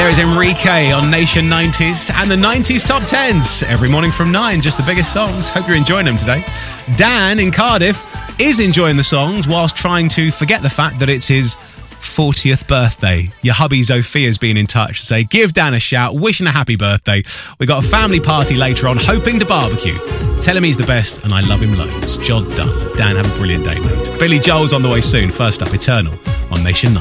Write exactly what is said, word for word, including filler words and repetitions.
There is Enrique on Nation nineties and the nineties Top Tens. Every morning from nine, just the biggest songs. Hope you're enjoying them today. Dan in Cardiff is enjoying the songs whilst trying to forget the fact that it's his fortieth birthday. Your hubby Zophia's been in touch to say, give Dan a shout, wishing a happy birthday. We got a family party later on, hoping to barbecue. Tell him he's the best and I love him loads. Job done. Dan, have a brilliant day, mate. Billy Joel's on the way soon. First up, Eternal on Nation nine.